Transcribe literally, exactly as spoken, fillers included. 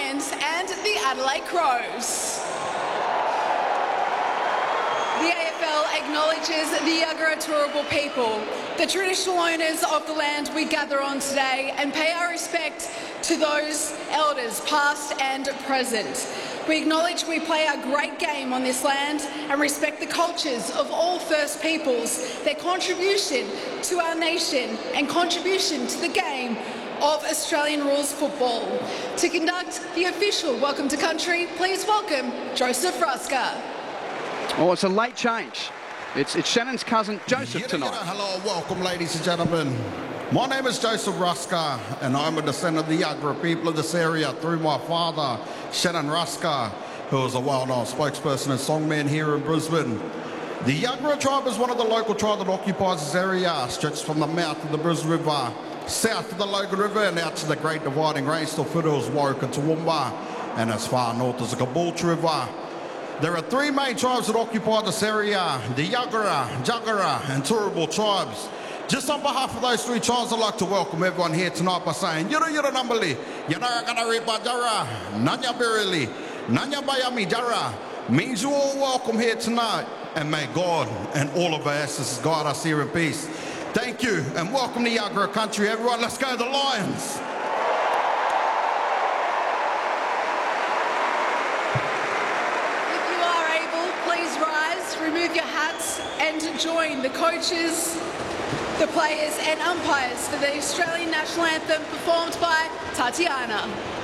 Lions and the Adelaide Crows. The A F L acknowledges the Yagara Turrbal people, the traditional owners of the land we gather on today, and pay our respect to those elders past and present. We acknowledge we play a great game on this land and respect the cultures of all First Peoples, their contribution to our nation and contribution to the game of Australian rules football. To conduct the official Welcome to Country, please welcome Joseph Ruska. Oh, it's a late change. It's, it's Shannon's cousin Joseph tonight. Hello, welcome ladies and gentlemen. My name is Joseph Ruska and I'm a descendant of the Yagara people of this area through my father, Shannon Ruska, who is a well-known spokesperson and songman here in Brisbane. The Yagara tribe is one of the local tribes that occupies this area, stretched from the mouth of the Brisbane River, south of the Logan River and out to the Great Dividing Range, still foothills, Warwick and Toowoomba, and as far north as the Caboolture River. There are three main tribes that occupy this area, the Yagara, Jagara and Turrbal tribes. Just on behalf of those three tribes, I'd like to welcome everyone here tonight by saying, Yura Yura Nambali, Yanagara Jara, Nanya Berili, Nanya Bayami Jara, means you all welcome here tonight, and may God and all of our ancestors guide us here in peace. Thank you, and welcome to Yagara country, everyone. Let's go the Lions! Remove your hats and join the coaches, the players and umpires for the Australian National Anthem performed by Tatiana.